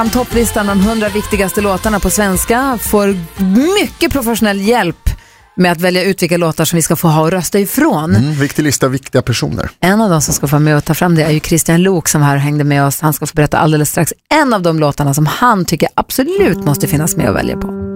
Topplistan om 100 viktigaste låtarna på svenska får mycket professionell hjälp med att välja ut vilka låtar som vi ska få ha och rösta ifrån. Viktig lista, viktiga personer. En av dem som ska få med och ta fram det är ju Christian Lok som här hängde med oss. Han ska få berätta alldeles strax en av de låtarna som han tycker absolut måste finnas med och välja på.